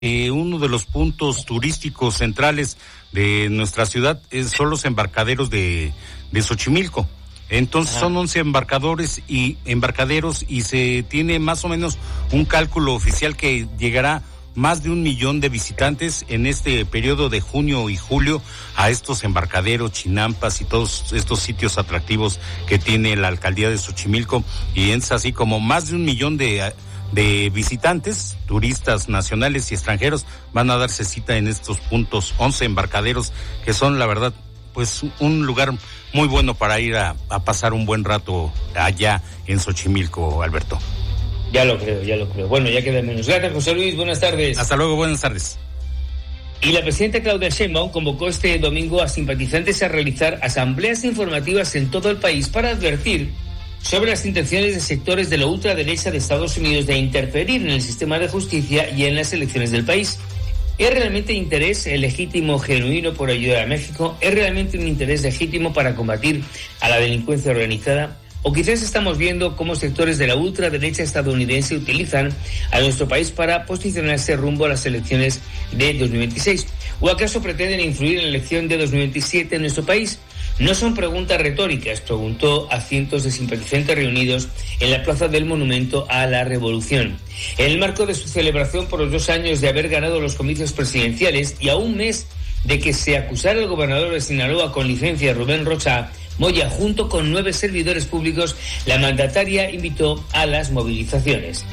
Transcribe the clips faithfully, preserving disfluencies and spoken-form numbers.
Eh, uno de los puntos turísticos centrales de nuestra ciudad es, son los embarcaderos de, de Xochimilco. Entonces Ajá. son once embarcadores y embarcaderos y se tiene más o menos un cálculo oficial que llegará más de un millón de visitantes en este periodo de junio y julio a estos embarcaderos, chinampas y todos estos sitios atractivos que tiene la alcaldía de Xochimilco, y es así como más de un millón de de visitantes, turistas nacionales y extranjeros van a darse cita en estos puntos, once embarcaderos, que son la verdad pues un lugar muy bueno para ir a, a pasar un buen rato allá en Xochimilco, Alberto. Ya lo creo, ya lo creo. Bueno, ya queda menos. Gracias, José Luis, buenas tardes. Hasta luego, buenas tardes. Y la presidenta Claudia Sheinbaum convocó este domingo a simpatizantes a realizar asambleas informativas en todo el país para advertir sobre las intenciones de sectores de la ultraderecha de Estados Unidos de interferir en el sistema de justicia y en las elecciones del país. ¿Es realmente interés legítimo, genuino por ayudar a México? ¿Es realmente un interés legítimo para combatir a la delincuencia organizada? ¿O quizás estamos viendo cómo sectores de la ultraderecha estadounidense utilizan a nuestro país para posicionarse rumbo a las elecciones de dos mil veintiséis? ¿O acaso pretenden influir en la elección de dos mil veintisiete en nuestro país? No son preguntas retóricas, preguntó a cientos de simpatizantes reunidos en la plaza del Monumento a la Revolución. En el marco de su celebración por los dos años de haber ganado los comicios presidenciales y a un mes de que se acusara al gobernador de Sinaloa con licencia, Rubén Rocha Moya, junto con nueve servidores públicos, la mandataria invitó a las movilizaciones.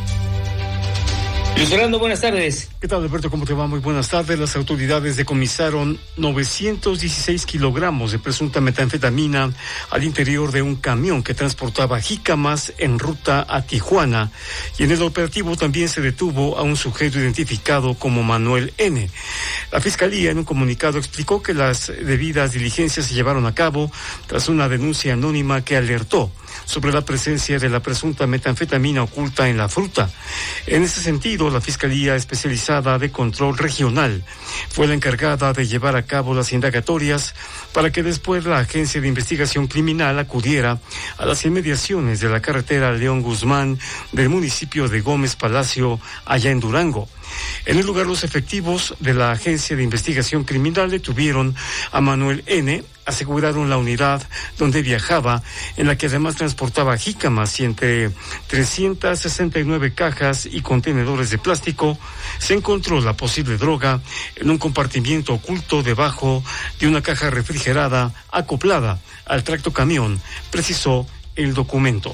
Luis Fernando, buenas tardes. ¿Qué tal, Alberto? ¿Cómo te va? Muy buenas tardes. Las autoridades decomisaron novecientos dieciséis kilogramos de presunta metanfetamina al interior de un camión que transportaba jícamas en ruta a Tijuana, y en el operativo también se detuvo a un sujeto identificado como Manuel N. La Fiscalía en un comunicado explicó que las debidas diligencias se llevaron a cabo tras una denuncia anónima que alertó sobre la presencia de la presunta metanfetamina oculta en la fruta. En ese sentido, la Fiscalía Especializada de Control Regional fue la encargada de llevar a cabo las indagatorias para que después la Agencia de Investigación Criminal acudiera a las inmediaciones de la carretera León Guzmán del municipio de Gómez Palacio, allá en Durango. En el lugar, los efectivos de la Agencia de Investigación Criminal detuvieron a Manuel N., aseguraron la unidad donde viajaba, en la que además transportaba jícamas, y entre trescientas sesenta y nueve cajas y contenedores de plástico se encontró la posible droga en un compartimiento oculto debajo de una caja refrigerada acoplada al tractocamión, precisó el documento.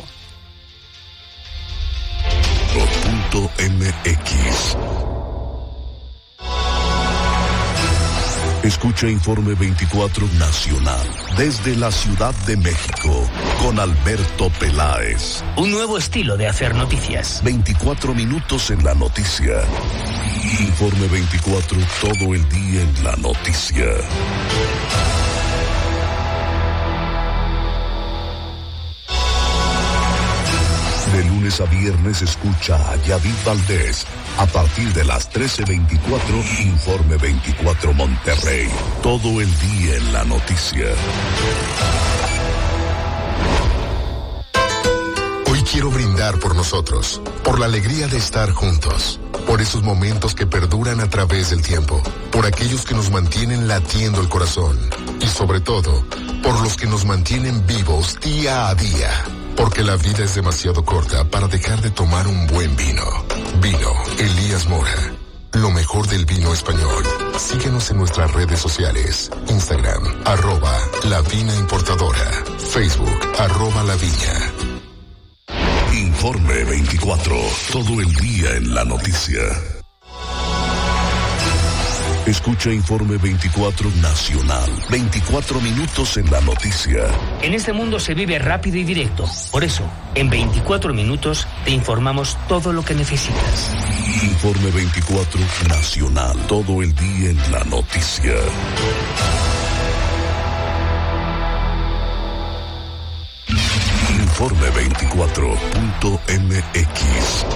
Punto M X. Escucha Informe veinticuatro Nacional desde la Ciudad de México con Alberto Peláez. Un nuevo estilo de hacer noticias. veinticuatro minutos en la noticia. Informe veinticuatro, todo el día en la noticia. De lunes a viernes escucha a Yadid Valdés a partir de las trece veinticuatro, Informe veinticuatro Monterrey. Todo el día en la noticia. Hoy quiero brindar por nosotros, por la alegría de estar juntos, por esos momentos que perduran a través del tiempo, por aquellos que nos mantienen latiendo el corazón y sobre todo, por los que nos mantienen vivos día a día. Porque la vida es demasiado corta para dejar de tomar un buen vino. Vino Elías Mora. Lo mejor del vino español. Síguenos en nuestras redes sociales. Instagram, arroba La Vina Importadora. Facebook, arroba La Viña. Informe veinticuatro. Todo el día en la noticia. Escucha Informe veinticuatro Nacional. veinticuatro minutos en la noticia. En este mundo se vive rápido y directo. Por eso, en veinticuatro minutos te informamos todo lo que necesitas. Informe veinticuatro Nacional. Todo el día en la noticia. Informe veinticuatro punto M X.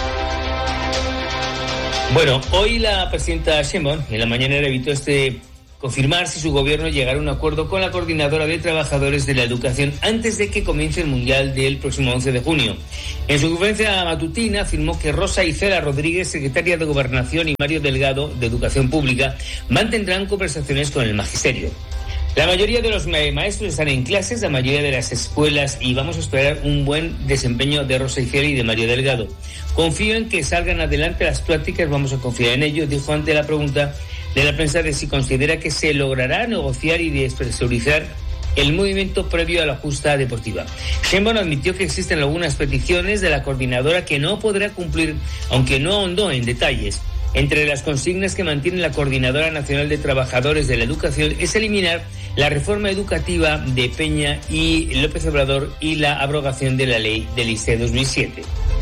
Bueno, hoy la presidenta Sheinbaum en la mañanera evitó este confirmar si su gobierno llegará a un acuerdo con la Coordinadora de Trabajadores de la Educación antes de que comience el Mundial del próximo once de junio. En su conferencia matutina afirmó que Rosa Isela Rodríguez, secretaria de Gobernación, y Mario Delgado, de Educación Pública, mantendrán conversaciones con el magisterio. La mayoría de los maestros están en clases, la mayoría de las escuelas, y vamos a esperar un buen desempeño de Rosa Isela y de Mario Delgado. Confío en que salgan adelante las prácticas, vamos a confiar en ello, dijo ante la pregunta de la prensa de si considera que se logrará negociar y despresurizar el movimiento previo a la justa deportiva. Sheinbaum admitió que existen algunas peticiones de la coordinadora que no podrá cumplir, aunque no ahondó en detalles. Entre las consignas que mantiene la Coordinadora Nacional de Trabajadores de la Educación es eliminar la reforma educativa de Peña y López Obrador y la abrogación de la ley del I C E dos mil siete.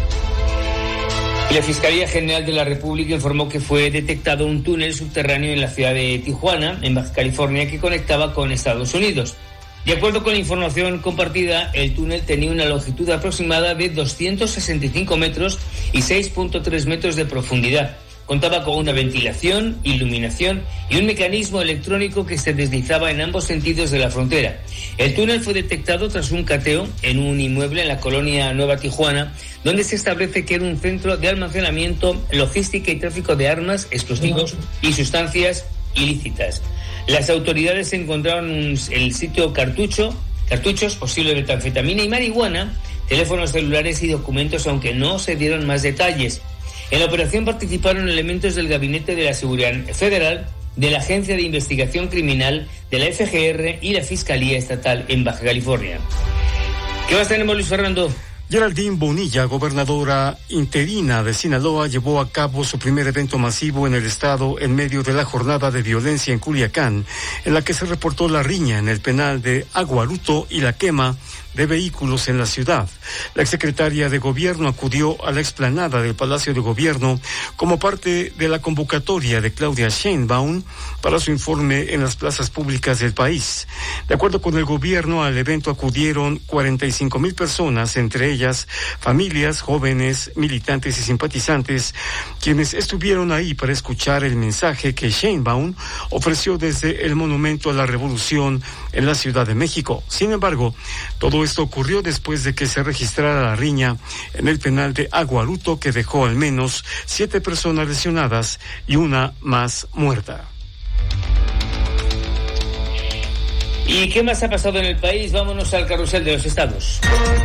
La Fiscalía General de la República informó que fue detectado un túnel subterráneo en la ciudad de Tijuana, en Baja California, que conectaba con Estados Unidos. De acuerdo con la información compartida, el túnel tenía una longitud aproximada de doscientos sesenta y cinco metros y seis punto tres metros de profundidad. Contaba con una ventilación, iluminación y un mecanismo electrónico que se deslizaba en ambos sentidos de la frontera. El túnel fue detectado tras un cateo en un inmueble en la colonia Nueva Tijuana, donde se establece que era un centro de almacenamiento, logística y tráfico de armas, explosivos y sustancias ilícitas. Las autoridades encontraron el sitio cartucho, cartuchos, posible metanfetamina y marihuana, teléfonos celulares y documentos, aunque no se dieron más detalles. En la operación participaron elementos del Gabinete de la Seguridad Federal, de la Agencia de Investigación Criminal, de la F G R y la Fiscalía Estatal en Baja California. ¿Qué más tenemos, Luis Fernando? Geraldine Bonilla, gobernadora interina de Sinaloa, llevó a cabo su primer evento masivo en el estado en medio de la jornada de violencia en Culiacán, en la que se reportó la riña en el penal de Aguaruto y la quema de vehículos en la ciudad. La exsecretaria de Gobierno acudió a la explanada del Palacio de Gobierno como parte de la convocatoria de Claudia Sheinbaum para su informe en las plazas públicas del país. De acuerdo con el gobierno, al evento acudieron cuarenta y cinco mil personas, entre ellas familias, jóvenes, militantes y simpatizantes, quienes estuvieron ahí para escuchar el mensaje que Sheinbaum ofreció desde el Monumento a la Revolución en la Ciudad de México. Sin embargo, todo esto ocurrió después de que se registrara la riña en el penal de Aguaruto, que dejó al menos siete personas lesionadas y una más muerta. ¿Y qué más ha pasado en el país? Vámonos al carrusel de los estados.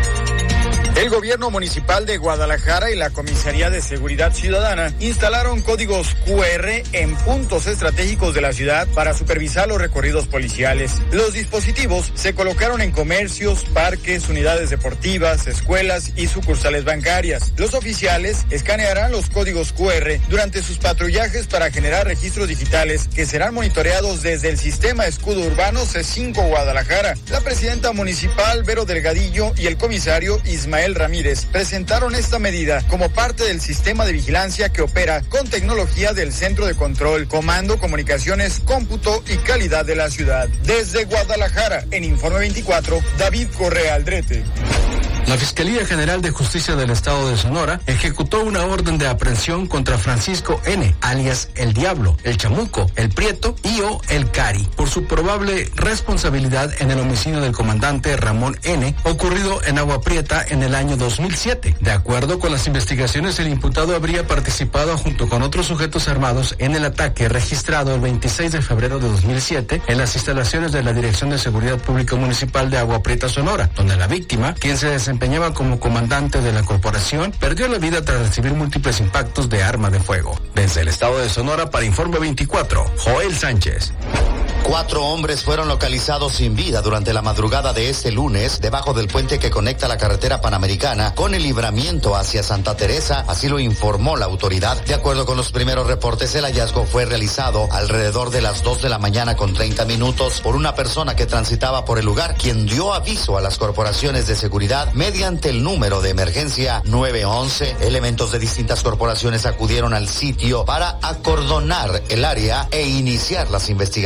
El gobierno municipal de Guadalajara y la Comisaría de Seguridad Ciudadana instalaron códigos Q R en puntos estratégicos de la ciudad para supervisar los recorridos policiales. Los dispositivos se colocaron en comercios, parques, unidades deportivas, escuelas y sucursales bancarias. Los oficiales escanearán los códigos Q R durante sus patrullajes para generar registros digitales que serán monitoreados desde el sistema escudo urbano C cinco Guadalajara. La presidenta municipal Vero Delgadillo y el comisario Ismael Ramírez presentaron esta medida como parte del sistema de vigilancia que opera con tecnología del Centro de Control, Comando, Comunicaciones, Cómputo y Calidad de la ciudad. Desde Guadalajara, en Informe veinticuatro, David Correa Aldrete. La Fiscalía General de Justicia del Estado de Sonora ejecutó una orden de aprehensión contra Francisco N., alias El Diablo, El Chamuco, El Prieto y o El Cari, por su probable responsabilidad en el homicidio del comandante Ramón N., ocurrido en Agua Prieta en el año dos mil siete. De acuerdo con las investigaciones, el imputado habría participado junto con otros sujetos armados en el ataque registrado el veintiséis de febrero de dos mil siete en las instalaciones de la Dirección de Seguridad Pública Municipal de Agua Prieta, Sonora, donde la víctima, quien se desempeñaba como comandante de la corporación, perdió la vida tras recibir múltiples impactos de arma de fuego. Desde el estado de Sonora, para Informe veinticuatro, Joel Sánchez. Cuatro hombres fueron localizados sin vida durante la madrugada de este lunes debajo del puente que conecta la carretera panamericana con el libramiento hacia Santa Teresa, así lo informó la autoridad. De acuerdo con los primeros reportes, el hallazgo fue realizado alrededor de las dos de la mañana con treinta minutos por una persona que transitaba por el lugar, quien dio aviso a las corporaciones de seguridad mediante el número de emergencia nueve once. Elementos de distintas corporaciones acudieron al sitio para acordonar el área e iniciar las investigaciones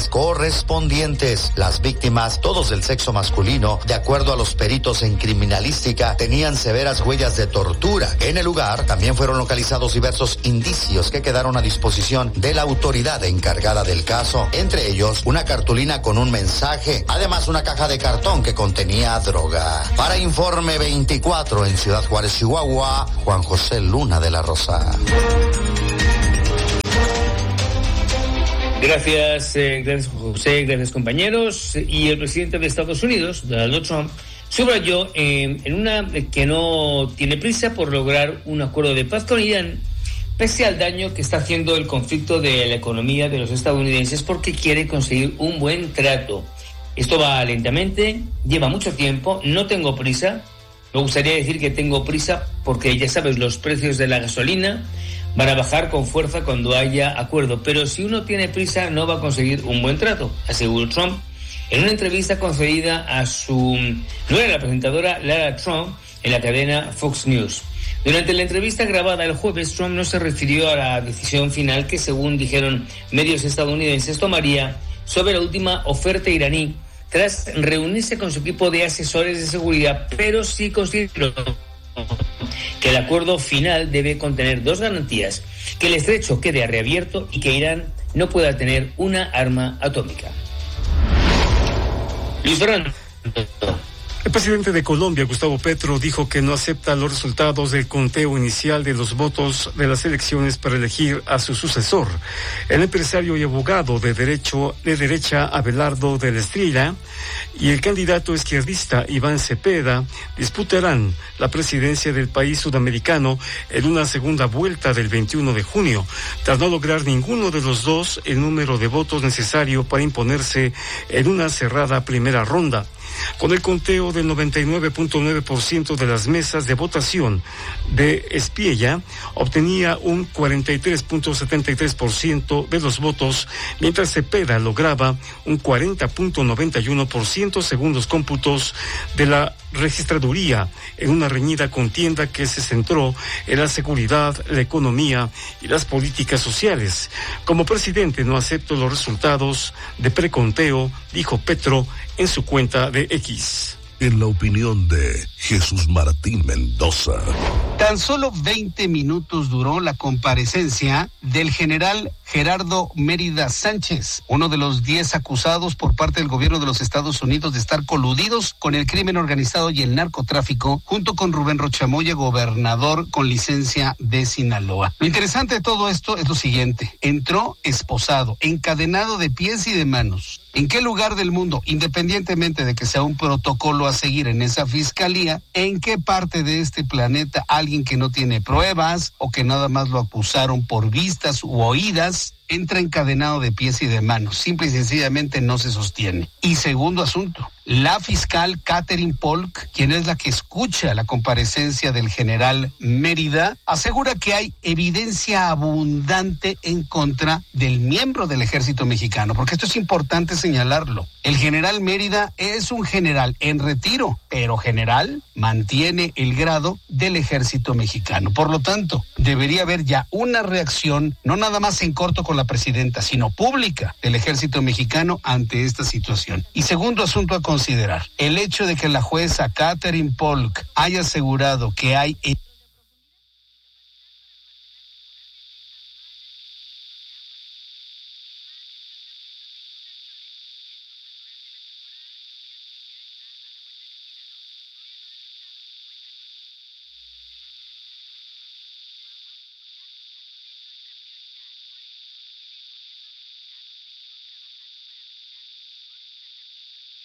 crímenes correspondientes. Las víctimas, todos del sexo masculino, de acuerdo a los peritos en criminalística, tenían severas huellas de tortura. En el lugar también fueron localizados diversos indicios que quedaron a disposición de la autoridad encargada del caso, entre ellos una cartulina con un mensaje, además una caja de cartón que contenía droga. Para Informe veinticuatro en Ciudad Juárez, Chihuahua, Juan José Luna de la Rosa. Gracias, eh, gracias José, gracias compañeros. Y el presidente de Estados Unidos, Donald Trump, subrayó eh, en una que no tiene prisa por lograr un acuerdo de paz con Irán, pese al daño que está haciendo el conflicto de la economía de los estadounidenses, porque quiere conseguir un buen trato. Esto va lentamente, lleva mucho tiempo, no tengo prisa. Me gustaría decir que tengo prisa porque, ya sabes, los precios de la gasolina van a bajar con fuerza cuando haya acuerdo. Pero si uno tiene prisa, no va a conseguir un buen trato, aseguró Trump en una entrevista concedida a su nueva la presentadora Lara Trump en la cadena Fox News. Durante la entrevista grabada el jueves, Trump no se refirió a la decisión final que, según dijeron medios estadounidenses, tomaría sobre la última oferta iraní tras reunirse con su equipo de asesores de seguridad, pero sí consideró que el acuerdo final debe contener dos garantías: que el estrecho quede reabierto y que Irán no pueda tener una arma atómica. Luis Fernando. El presidente de Colombia, Gustavo Petro, dijo que no acepta los resultados del conteo inicial de los votos de las elecciones para elegir a su sucesor. El empresario y abogado de derecho de derecha Abelardo de la Estrella y el candidato izquierdista Iván Cepeda disputarán la presidencia del país sudamericano en una segunda vuelta del veintiuno de junio, tras no lograr ninguno de los dos el número de votos necesario para imponerse en una cerrada primera ronda. Con el conteo del noventa y nueve punto nueve por ciento de las mesas de votación de Espiella, obtenía un cuarenta y tres punto setenta y tres por ciento de los votos, mientras Cepeda lograba un cuarenta punto noventa y uno por ciento según los cómputos de la registraduría, en una reñida contienda que se centró en la seguridad, la economía y las políticas sociales. Como presidente no acepto los resultados de preconteo, dijo Petro en su cuenta de X. En la opinión de Jesús Martín Mendoza. Tan solo veinte minutos duró la comparecencia del general Gerardo Mérida Sánchez, uno de los diez acusados por parte del gobierno de los Estados Unidos de estar coludidos con el crimen organizado y el narcotráfico, junto con Rubén Rochamoya, gobernador con licencia de Sinaloa. Lo interesante de todo esto es lo siguiente: entró esposado, encadenado de pies y de manos. ¿En qué lugar del mundo, independientemente de que sea un protocolo a seguir en esa fiscalía, en qué parte de este planeta alguien que no tiene pruebas o que nada más lo acusaron por vistas u oídas entra encadenado de pies y de manos? Simple y sencillamente no se sostiene. Y segundo asunto, la fiscal Catherine Polk, quien es la que escucha la comparecencia del general Mérida, asegura que hay evidencia abundante en contra del miembro del ejército mexicano, porque esto es importante señalarlo. El general Mérida es un general en retiro, pero general mantiene el grado del ejército mexicano. Por lo tanto, debería haber ya una reacción, no nada más en corto con la presidenta, sino pública del ejército mexicano ante esta situación. Y segundo asunto a considerar, el hecho de que la jueza Catherine Polk haya asegurado que hay